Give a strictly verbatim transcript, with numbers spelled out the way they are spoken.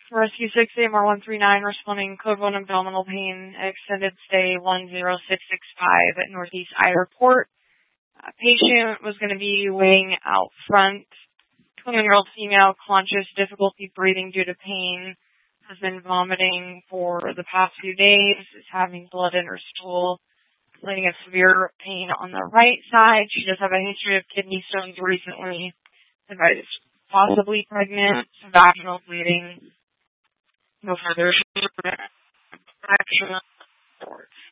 Rescue six A M R one three nine responding code one abdominal pain, extended stay one zero six six five at Northeast I Report. Uh, patient was going to be waiting out front. twenty-one-year-old female, conscious, difficulty breathing due to pain, has been vomiting for the past few days, is having blood in her stool, complaining of severe pain on the right side. She does have a history of kidney stones recently, advised possibly pregnant, vaginal bleeding, no further action reports.